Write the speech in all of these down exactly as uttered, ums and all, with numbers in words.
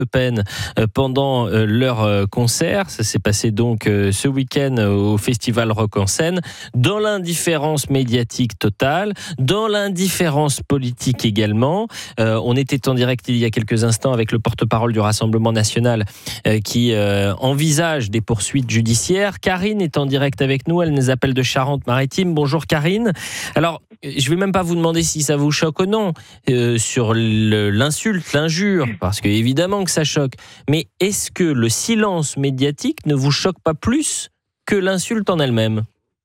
Le Pen pendant leur concert. Ça s'est passé donc ce week-end au Festival Rock en Seine, dans l'indifférence médiatique totale, dans l'indifférence politique également. Euh, on était en direct il y a quelques instants avec le porte-parole du Rassemblement national euh, qui euh, envisage des poursuites judiciaires. Karine est en direct avec nous, elle nous appelle de Charente-Maritime. Bonjour Karine. Alors, je ne vais même pas vous demander si ça vous choque ou non euh, sur le, l'insulte, l'injure, parce que évidemment que ça choque. Mais est-ce que le silence médiatique ne vous choque pas plus que l'insulte en elle-même ?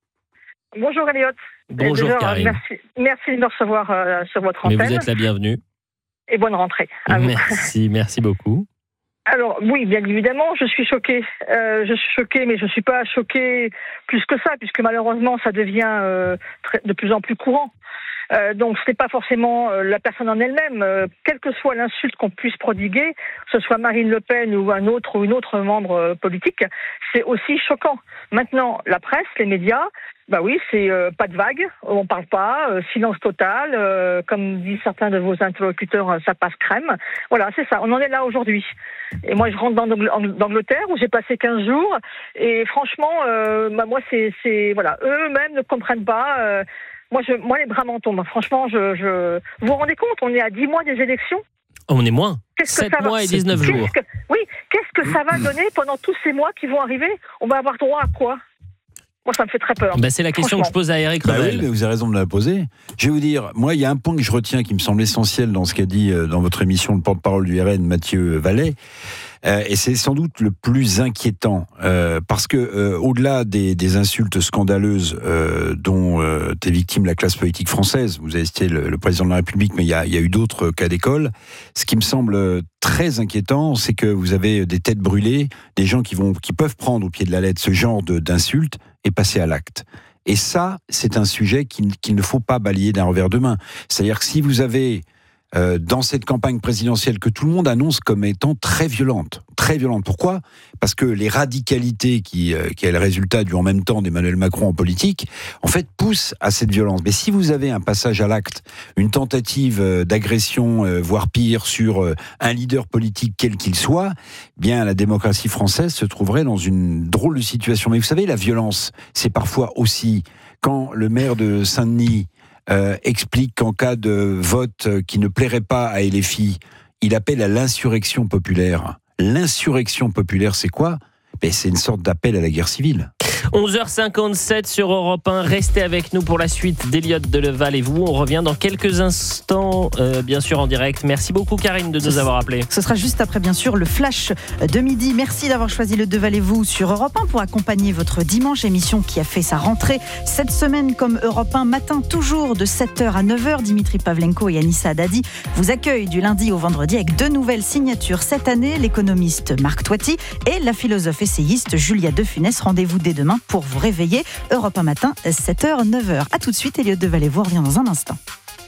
Bonjour Elliot. Bonjour déjà, Karine. Merci, merci de me recevoir euh, sur votre antenne. Mais vous êtes la bienvenue. Et bonne rentrée à vous. Merci, merci beaucoup. Alors oui, bien évidemment, je suis choquée. Euh, je suis choquée, mais je ne suis pas choquée plus que ça, puisque malheureusement, ça devient euh, très, de plus en plus courant. Euh, donc, ce n'est pas forcément euh, la personne en elle-même. Euh, quelle que soit l'insulte qu'on puisse prodiguer, que ce soit Marine Le Pen ou un autre ou une autre membre euh, politique, c'est aussi choquant. Maintenant, la presse, les médias, bah oui, c'est euh, pas de vague, on parle pas, euh, silence total, euh, comme disent certains de vos interlocuteurs, euh, ça passe crème. Voilà, c'est ça, on en est là aujourd'hui. Et moi, je rentre dans d'Angleterre où j'ai passé quinze jours, et franchement, euh, bah, moi, c'est, c'est, voilà, eux-mêmes ne comprennent pas. Euh, moi, je, moi, les bras m'en tombent. Franchement, je, je, vous vous rendez compte, on est à dix mois des élections. On est moins. Qu'est-ce que sept mois va... et dix-neuf jours. Qu'est-ce que... Oui, qu'est-ce que ça va donner pendant tous ces mois qui vont arriver ? On va avoir droit à quoi ? Moi, ça me fait très peur. Bah, c'est la question que je pose à Éric bah Revel. Oui, mais vous avez raison de la poser. Je vais vous dire, moi, il y a un point que je retiens qui me semble essentiel dans ce qu'a dit dans votre émission le porte-parole du R N, Mathieu Vallet. Euh, et c'est sans doute le plus inquiétant, euh, parce que euh, au-delà des, des insultes scandaleuses euh, dont euh, est victime la classe politique française, vous avez cité le, le président de la République, mais il y a, il y a eu d'autres cas d'école. Ce qui me semble très inquiétant, c'est que vous avez des têtes brûlées, des gens qui vont, qui peuvent prendre au pied de la lettre ce genre de, d'insultes et passer à l'acte. Et ça, c'est un sujet qu'il, qu'il ne faut pas balayer d'un revers de main. C'est-à-dire que si vous avez Euh, dans cette campagne présidentielle que tout le monde annonce comme étant très violente. Très violente. Pourquoi ? Parce que les radicalités qui, euh, qui est le résultat du en même temps d'Emmanuel Macron en politique, en fait, poussent à cette violence. Mais si vous avez un passage à l'acte, une tentative euh, d'agression, euh, voire pire, sur euh, un leader politique quel qu'il soit, bien la démocratie française se trouverait dans une drôle de situation. Mais vous savez, la violence, c'est parfois aussi quand le maire de Saint-Denis Euh, explique qu'en cas de vote qui ne plairait pas à L F I, il appelle à l'insurrection populaire. L'insurrection populaire, c'est quoi ? Ben, c'est une sorte d'appel à la guerre civile. onze heures cinquante-sept sur Europe un. Restez avec nous pour la suite d'Eliott Deleval et vous. On revient dans quelques instants, euh, bien sûr en direct. Merci beaucoup Karine de nous avoir appelés. Ce sera juste après, bien sûr, le flash de midi. Merci d'avoir choisi le Deval et vous sur Europe un pour accompagner votre dimanche, émission qui a fait sa rentrée cette semaine comme Europe un matin, toujours de sept heures à neuf heures. Dimitri Pavlenko et Anissa Dadi vous accueillent du lundi au vendredi avec deux nouvelles signatures cette année, l'économiste Marc Toiti et la philosophe essayiste Julia De Funès. Rendez-vous dès demain pour vous réveiller. Europe un matin, sept heures, neuf heures. A tout de suite, Elliot Deval et vous revient dans un instant.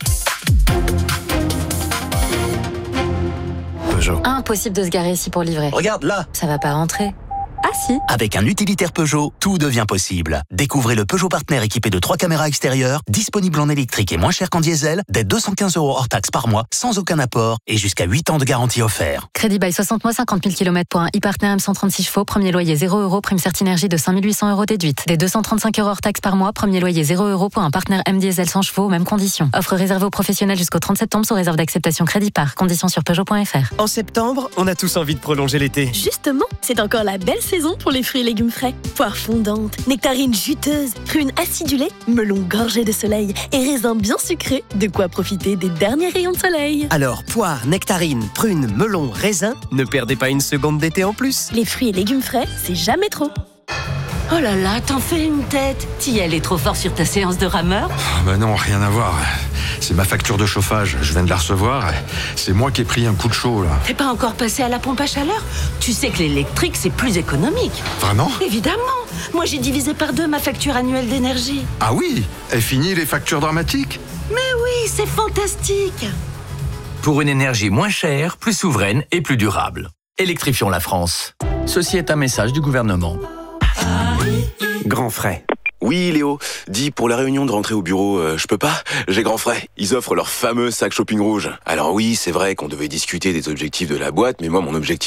Peugeot. Impossible de se garer ici pour livrer. Regarde là. Ça va pas rentrer. Ah si. Avec un utilitaire Peugeot, tout devient possible. Découvrez le Peugeot Partner équipé de trois caméras extérieures, disponible en électrique et moins cher qu'en diesel, dès deux cent quinze euros hors taxe par mois, sans aucun apport et jusqu'à huit ans de garantie offert. Crédit bail soixante mois, cinquante mille kilomètres pour un e-Partner M cent trente-six chevaux, premier loyer zéro euros, prime certinergie de cinq mille huit cents euros déduite. Dès deux cent trente-cinq euros hors taxe par mois, premier loyer zéro euros pour un Partner M diesel cent chevaux, mêmes conditions. Offre réservée aux professionnels jusqu'au trente septembre sous réserve d'acceptation crédit par. Conditions sur Peugeot point F R. En septembre, on a tous envie de prolonger l'été. Justement, c'est encore la belle saison pour les fruits et légumes frais. Poires fondantes, nectarines juteuses, prunes acidulées, melons gorgés de soleil et raisins bien sucrés, de quoi profiter des derniers rayons de soleil. Alors, poires, nectarines, prunes, melons, raisins, ne perdez pas une seconde d'été en plus. Les fruits et légumes frais, c'est jamais trop. Oh là là, t'en fais une tête. T'y allais trop fort sur ta séance de rameur ? Oh bah non, rien à voir. C'est ma facture de chauffage, je viens de la recevoir. C'est moi qui ai pris un coup de chaud, là. T'es pas encore passé à la pompe à chaleur ? Tu sais que l'électrique, c'est plus économique. Vraiment ? Évidemment. Moi, j'ai divisé par deux ma facture annuelle d'énergie. Ah oui ? Et fini les factures dramatiques ? Mais oui, c'est fantastique. Pour une énergie moins chère, plus souveraine et plus durable. Électrifions la France. Ceci est un message du gouvernement. Grand frais. Oui, Léo. Dis, pour la réunion de rentrée au bureau, euh, je peux pas? J'ai grand frais. Ils offrent leur fameux sac shopping rouge. Alors oui, c'est vrai qu'on devait discuter des objectifs de la boîte, mais moi, mon objectif